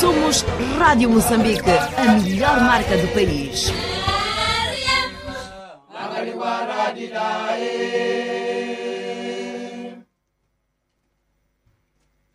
Somos Rádio Moçambique, a melhor marca do país.